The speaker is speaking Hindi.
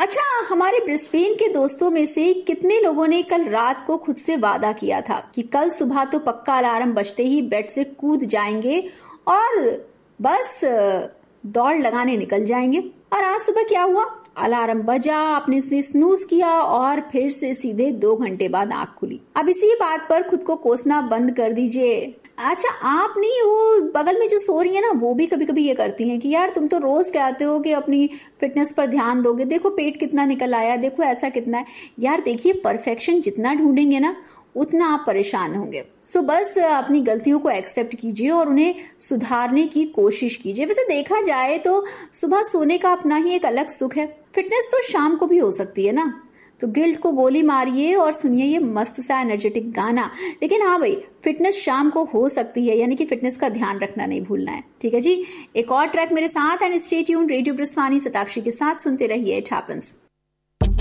अच्छा, हमारे ब्रिस्बेन के दोस्तों में से कितने लोगों ने कल रात को खुद से वादा किया था कि कल सुबह तो पक्का अलार्म बजते ही बेड से कूद जाएंगे और बस दौड़ लगाने निकल जाएंगे। और आज सुबह क्या हुआ? अलार्म बजा, आपने स्नूज किया और फिर से सीधे 2 घंटे बाद आंख खुली। अब इसी बात पर खुद को कोसना बंद कर दीजिए। अच्छा, आप नहीं, वो बगल में जो सो रही है ना, वो भी कभी कभी ये करती हैं कि यार तुम तो रोज कहते हो कि अपनी फिटनेस पर ध्यान दोगे, देखो पेट कितना निकल आया, देखो ऐसा कितना है। यार देखिए, परफेक्शन जितना ढूंढेंगे ना उतना आप परेशान होंगे। सो बस अपनी गलतियों को एक्सेप्ट कीजिए और उन्हें सुधारने की कोशिश कीजिए। वैसे देखा जाए तो सुबह सोने का अपना ही एक अलग सुख है। फिटनेस तो शाम को भी हो सकती है ना। तो गिल्ट को गोली मारिए और सुनिए ये मस्त सा एनर्जेटिक गाना। लेकिन हाँ भाई, फिटनेस शाम को हो सकती है, यानी कि फिटनेस का ध्यान रखना नहीं भूलना है। ठीक है जी, एक और ट्रैक मेरे साथ and stay tuned. Radio ब्रिस्वानी Satakshi के साथ सुनते रहिए। It happens.